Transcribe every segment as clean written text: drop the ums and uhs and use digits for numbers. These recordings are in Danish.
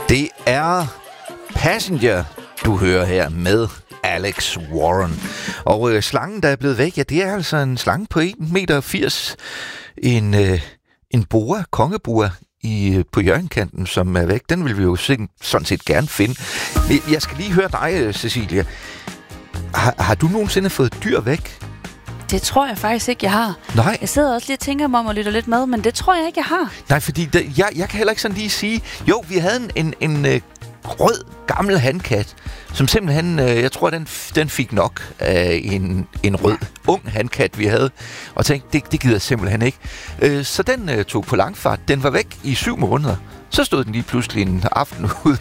Det er Passenger, du hører her med Alex Warren. Og slangen, der er blevet væk, ja, det er altså en slange på 1,80 meter. En boa, kongeboa på hjørnekanten, som er væk. Den vil vi jo sådan set gerne finde. Jeg skal lige høre dig, Cecilia. Har du nogensinde fået dyr væk? Det tror jeg faktisk ikke, jeg har. Nej. Jeg sidder også lige og tænker mig om og lytter lidt med, men det tror jeg ikke, jeg har. Nej, fordi jeg kan heller ikke sådan lige sige... Jo, vi havde en rød, gammel handkat, som simpelthen... jeg tror, den fik nok af en rød, ung handkat, vi havde. Og tænkte, det gider jeg simpelthen ikke. Så den tog på langfart. Den var væk i 7 måneder. Så stod den lige pludselig en aften ude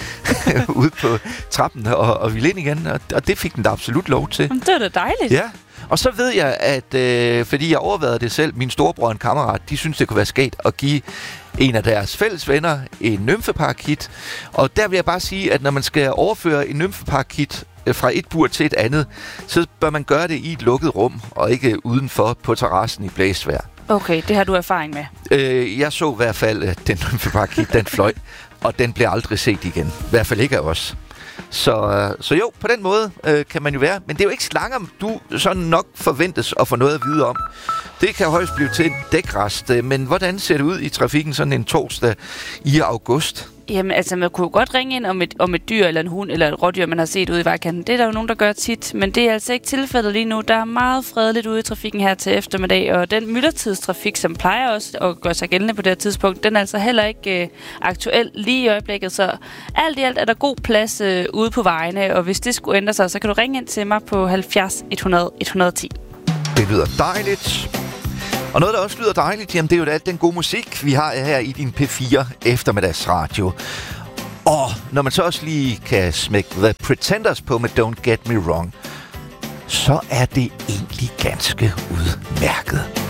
på trappen og ville ind igen. Og det fik den da absolut lov til. Det var da dejligt. Ja. Og så ved jeg, at fordi jeg overvejede det selv, min storebror og en kammerat, de synes det kunne være skægt at give en af deres fælles venner en nymfeparakit. Og der vil jeg bare sige, at når man skal overføre en nymfeparakit fra et bur til et andet, så bør man gøre det i et lukket rum, og ikke udenfor på terrassen i blæsvejr. Okay, det har du erfaring med. Jeg så i hvert fald, at den nymfeparakit, den fløj, og den blev aldrig set igen. I hvert fald ikke af os. Så jo, på den måde kan man jo være. Men det er jo ikke slanger, du sådan nok forventes at få noget at vide om. Det kan højst blive til en dækrest. Men hvordan ser det ud i trafikken sådan en torsdag i august? Jamen, altså, man kunne jo godt ringe ind om et dyr, eller en hund, eller et rådyr, man har set ude i vejkanten. Det er der jo nogen, der gør tit, men det er altså ikke tilfældet lige nu. Der er meget fredeligt ude i trafikken her til eftermiddag, og den myldretidstrafik, som plejer også at gøre sig gældende på det her tidspunkt, den er altså heller ikke aktuel lige i øjeblikket. Så alt i alt er der god plads ude på vejene, og hvis det skulle ændre sig, så kan du ringe ind til mig på 70 100 110. Det lyder dejligt. Og noget, der også lyder dejligt, jamen det er jo alt den gode musik, vi har her i din P4 eftermiddagsradio. Og når man så også lige kan smække The Pretenders på med Don't Get Me Wrong, så er det egentlig ganske udmærket.